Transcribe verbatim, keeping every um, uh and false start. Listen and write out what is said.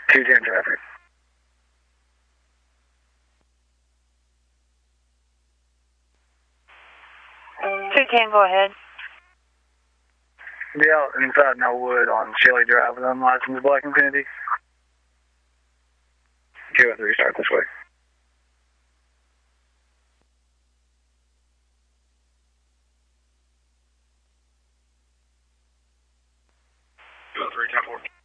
two ten traffic. two ten, go ahead. Yeah, inside Millwood on Shelley Drive with unlicensed Black Infinity. two oh three, start this way. two oh three, ten four.